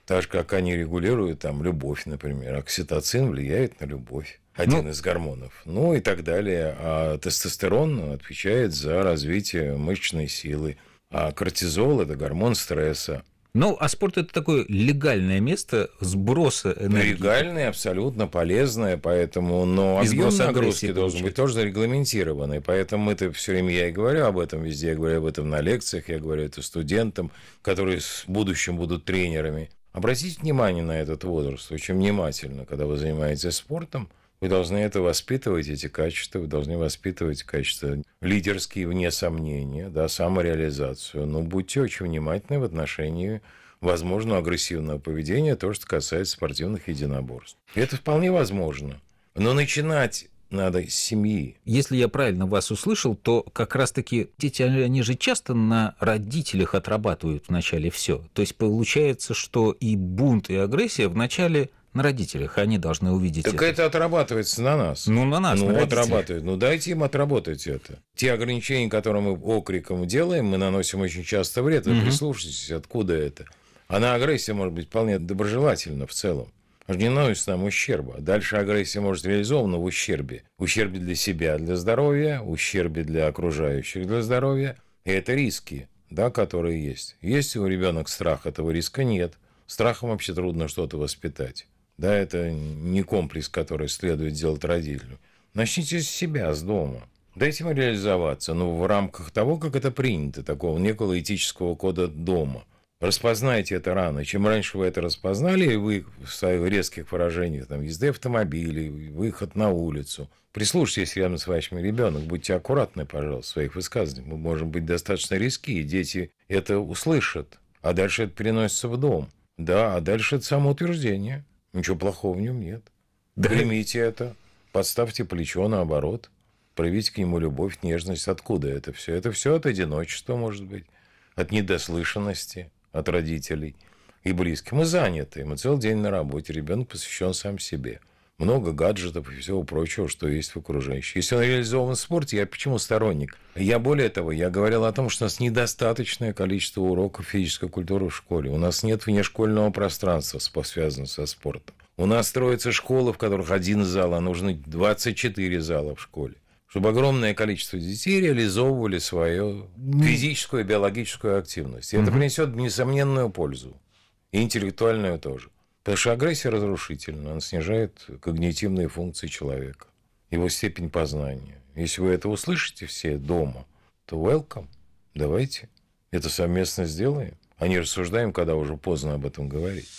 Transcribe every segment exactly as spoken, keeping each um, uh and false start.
Так же, как они регулируют там любовь, например. Окситоцин влияет на любовь. Один ну, из гормонов. Ну и так далее. А тестостерон отвечает за развитие мышечной силы. А кортизол – это гормон стресса. Ну, а спорт – это такое легальное место сброса энергии. Легальное, абсолютно полезное, поэтому, но объем нагрузки должен быть тоже зарегламентированный. Поэтому мы-то все время, я и говорю об этом везде, я говорю об этом на лекциях, я говорю это студентам, которые в будущем будут тренерами. Обратите внимание на этот возраст очень внимательно, когда вы занимаетесь спортом. Вы должны это воспитывать, эти качества, вы должны воспитывать качества лидерские, вне сомнения, да, самореализацию. Но будьте очень внимательны в отношении возможного агрессивного поведения, то, что касается спортивных единоборств. Это вполне возможно. Но начинать надо с семьи. Если я правильно вас услышал, то как раз-таки дети, они же часто на родителях отрабатывают вначале все. То есть получается, что и бунт, и агрессия вначале на родителях, они должны увидеть так это. Так это отрабатывается на нас. Ну, на нас, ну, на отрабатывает. Ну, дайте им отработать это. Те ограничения, которые мы окриком делаем, мы наносим очень часто вред. Вы угу. прислушайтесь, откуда это. Она, агрессия, может быть вполне доброжелательна в целом. Не наносит нам ущерба. Дальше агрессия может реализована в ущербе. Ущербе для себя, для здоровья, ущербе для окружающих, для здоровья. И это риски, да, которые есть. Есть у ребенка страх, этого риска нет. Страхом вообще трудно что-то воспитать. Да, это не комплекс, который следует делать родителю. Начните с себя, с дома. Дайте ему реализоваться, но в рамках того, как это принято, такого некого этического кода дома. Распознайте это рано. Чем раньше вы это распознали, и вы в своих резких выражениях, там, езды автомобилей, выход на улицу, прислушайтесь рядом с вашим ребенком, будьте аккуратны, пожалуйста, в своих высказываниях. Мы можем быть достаточно риски, и дети это услышат, а дальше это переносится в дом. Да, а дальше это самоутверждение. Ничего плохого в нем нет. Да. Примите это, подставьте плечо наоборот, проявите к нему любовь, нежность. Откуда это все? Это все от одиночества, может быть, от недослышанности, от родителей и близких. Мы заняты, мы целый день на работе, ребенок посвящен сам себе. Много гаджетов и всего прочего, что есть в окружающем. Если он реализован в спорте, я почему сторонник? Я более того, я говорил о том, что у нас недостаточное количество уроков физической культуры в школе. У нас нет внешкольного пространства, связанного со спортом. У нас строятся школы, в которых один зал, а нужно двадцать четыре зала в школе. Чтобы огромное количество детей реализовывали свою физическую и биологическую активность. И это принесет несомненную пользу. И интеллектуальную тоже. Потому что агрессия разрушительна, она снижает когнитивные функции человека, его степень познания. Если вы это услышите все дома, то welcome, давайте это совместно сделаем, а не рассуждаем, когда уже поздно об этом говорить.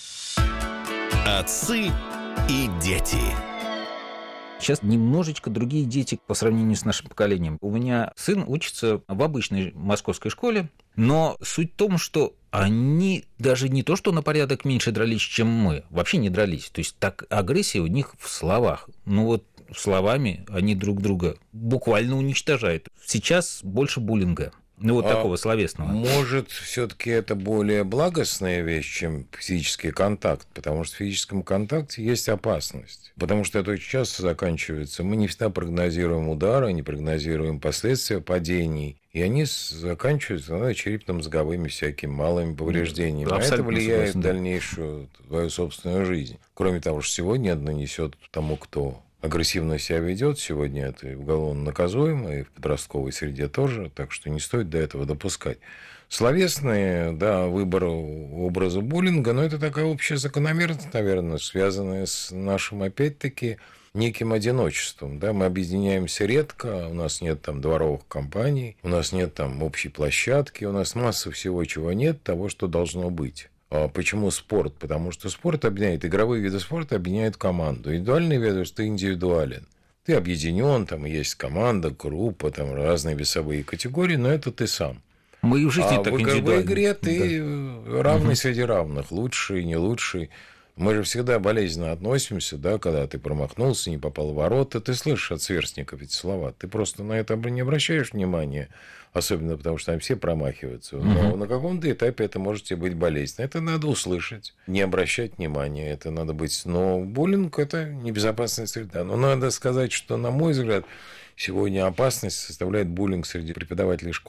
Отцы и дети. Сейчас немножечко другие дети по сравнению с нашим поколением. У меня сын учится в обычной московской школе, но суть в том, что они даже не то, что на порядок меньше дрались, чем мы, вообще не дрались. То есть так агрессия у них в словах. Ну вот словами они друг друга буквально уничтожают. Сейчас больше буллинга. Ну, вот а такого словесного. Может, все-таки это более благостная вещь, чем физический контакт, потому что в физическом контакте есть опасность. Потому что это очень часто заканчивается. Мы не всегда прогнозируем удары, не прогнозируем последствия падений. И они заканчиваются ну, черепно-мозговыми всякими малыми повреждениями. А это влияет на дальнейшую твою собственную жизнь. Кроме того, что сегодня это нанесет тому, кто агрессивно себя ведет, сегодня это уголовно наказуемо, и в подростковой среде тоже, так что не стоит до этого допускать. Словесные, да, выбор образа буллинга, но это такая общая закономерность, наверное, связанная с нашим, опять-таки, неким одиночеством. Да? Мы объединяемся редко, у нас нет там дворовых компаний, у нас нет там общей площадки, у нас масса всего, чего нет, того, что должно быть. А почему спорт? Потому что спорт объединяет, игровые виды спорта объединяют команду. Индивидуальные виды, что ты индивидуален. Ты объединен, там есть команда, группа, там разные весовые категории, но это ты сам. Мы и в жизни а так в индивидуальны. В игре ты да. равный угу. среди равных, лучший, не лучший. Мы же всегда болезненно относимся, да, когда ты промахнулся, не попал в ворота, ты слышишь от сверстников эти слова. Ты просто на это не обращаешь внимания, особенно потому что там все промахиваются. Но угу. на каком-то этапе это может тебе быть болезненно. Это надо услышать, не обращать внимания, это надо быть. Но буллинг – это небезопасная среда. Но надо сказать, что, на мой взгляд, сегодня опасность составляет буллинг среди преподавателей школы.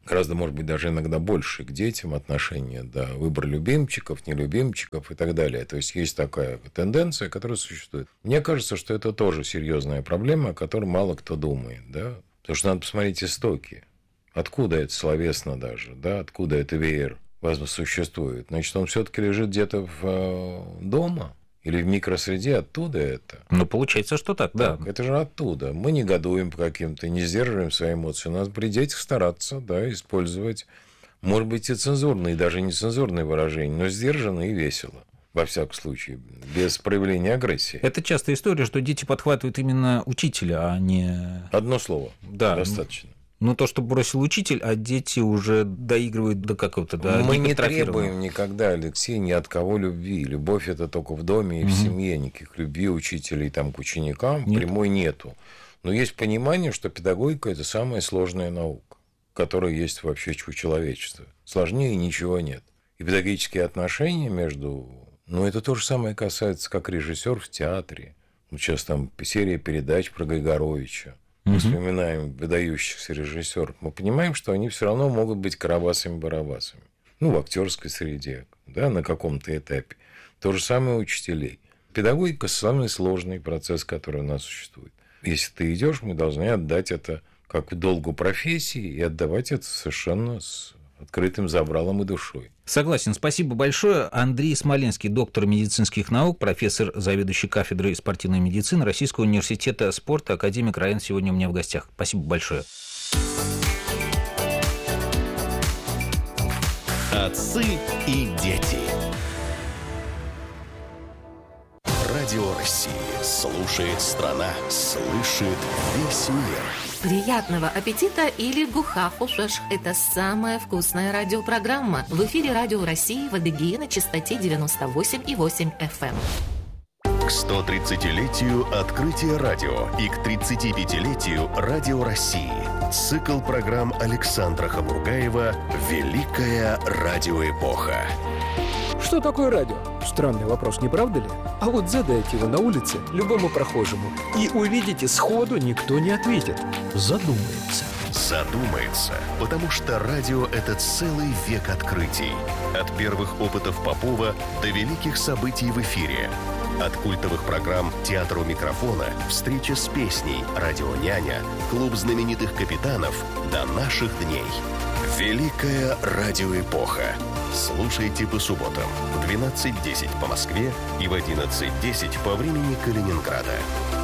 гораздо, может быть, даже иногда больше к детям отношения, да, выбор любимчиков, нелюбимчиков и так далее. То есть, есть такая тенденция, которая существует. Мне кажется, что это тоже серьезная проблема, о которой мало кто думает, да, потому что надо посмотреть истоки. Откуда это словесно даже, да, откуда это веер существует. Значит, он все-таки лежит где-то в, дома или в микросреде, оттуда это. Ну, получается, что так, да. Так, это же оттуда. Мы негодуем по каким-то, не сдерживаем свои эмоции. Надо при детях стараться, да, использовать, может быть, и цензурные, и даже нецензурные выражения, но сдержанно и весело. Во всяком случае, без проявления агрессии. Это частая история, что дети подхватывают именно учителя, а не... Одно слово. Да. Достаточно. Ну, то, что бросил учитель, а дети уже доигрывают до какого-то... До Мы не требуем никогда, Алексей, ни от кого любви. Любовь – это только в доме и в угу. семье. Никаких любви учителей там, к ученикам Нет. прямой нету. Но есть понимание, что педагогика – это самая сложная наука, которая есть вообще у человечества. Сложнее ничего нет. И педагогические отношения между... Ну, это то же самое касается, как режиссер в театре. Вот сейчас там серия передач про Григоровича. Мы вспоминаем выдающихся режиссеров, мы понимаем, что они все равно могут быть карабасами-барабасами. Ну, в актерской среде, да, на каком-то этапе. То же самое у учителей. Педагогика – самый сложный процесс, который у нас существует. Если ты идешь, мы должны отдать это как долгу профессии и отдавать это совершенно с открытым забралом и душой. Согласен. Спасибо большое. Андрей Смоленский, доктор медицинских наук, профессор, заведующий кафедрой спортивной медицины Российского университета спорта, академик РАЭН, сегодня у меня в гостях. Спасибо большое. Отцы и дети. Радио России слушает страна, слышит весь мир. Приятного аппетита или гухафушеш. Это самая вкусная радиопрограмма. В эфире Радио России в Адыгее на частоте девяносто восемь и восемь эф эм. К сто тридцатилетию открытия радио и к тридцатипятилетию Радио России. Цикл программ Александра Хабургаева «Великая радиоэпоха». Что такое радио? Странный вопрос, не правда ли? А вот задайте его на улице любому прохожему, и увидите, сходу никто не ответит. Задумается. Задумается, потому что радио – это целый век открытий. От первых опытов Попова до великих событий в эфире. От культовых программ «Театр у микрофона», «Встреча с песней», «Радионяня», «Клуб знаменитых капитанов» до наших дней. Великая радиоэпоха. Слушайте по субботам в двенадцать десять по Москве и в одиннадцать десять по времени Калининграда.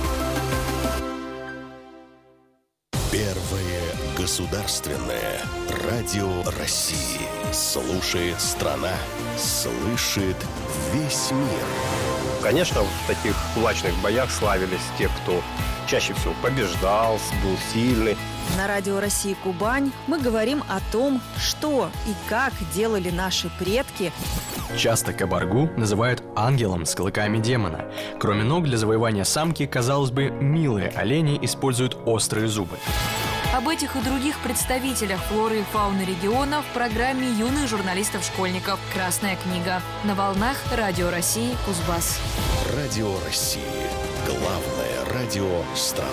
Первое государственное радио России. Слушает страна, слышит весь мир. Конечно, в таких кулачных боях славились те, кто чаще всего побеждал, был сильный. На Радио России Кубань мы говорим о том, что и как делали наши предки. Часто кабаргу называют ангелом с клыками демона. Кроме ног для завоевания самки, казалось бы, милые олени используют острые зубы. Об этих и других представителях флоры и фауны региона в программе юных журналистов-школьников «Красная книга» на волнах Радио России Кузбасс. Радио России. Главное радио страны.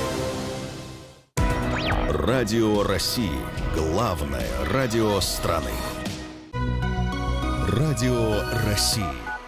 Радио России. Главное радио страны. Радио России.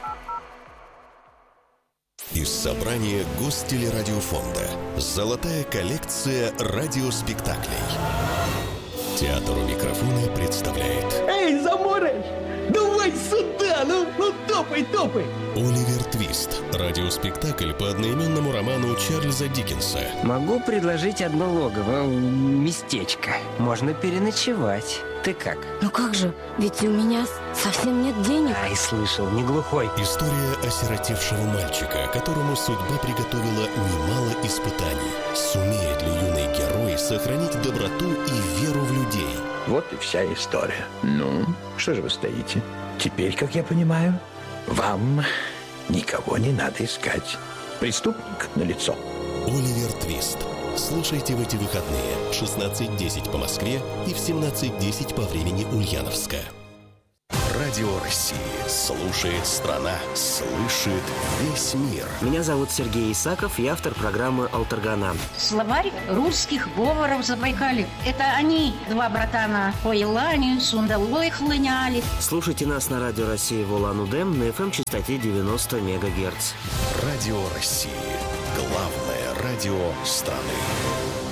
Из собрания Гостелерадиофонда. Золотая коллекция радиоспектаклей. Театр у микрофона представляет. Эй, Заморыч! Давай сюда! Ну, ну топай, топай! Оливер Твист. Радиоспектакль по одноименному роману Чарльза Диккенса. Могу предложить одно логово, местечко. Можно переночевать. Ты как? Ну как же? Ведь у меня совсем нет денег. Ай, слышал, не глухой. История осиротевшего мальчика, которому судьба приготовила немало испытаний. Сумеет ли юный герой сохранить доброту и веру в людей? Вот и вся история. Ну, что же вы стоите? Теперь, как я понимаю, вам никого не надо искать. Преступник налицо. Оливер Твист. Слушайте в эти выходные в шестнадцать десять по Москве и в семнадцать десять по времени Ульяновска. Радио России. Слушает страна. Слышит весь мир. Меня зовут Сергей Исаков, я автор программы «Алтаргана». Словарь русских говоров Забайкалья. Это они, два братана, по Елане, Сундалой хлыняли. Слушайте нас на Радио России в Улан-Удэ на эф эм-частоте девяносто мегагерц. Радио России. Главное радио страны.